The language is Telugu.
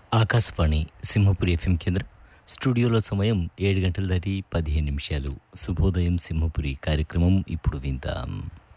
ఆకాశవాణి సింహపురి ఎఫ్ఎం కేంద్రం. స్టూడియోలో సమయం 7 గంటలు దాటి 15 నిమిషాలు. శుభోదయం సింహపురి కార్యక్రమం ఇప్పుడు విందాం.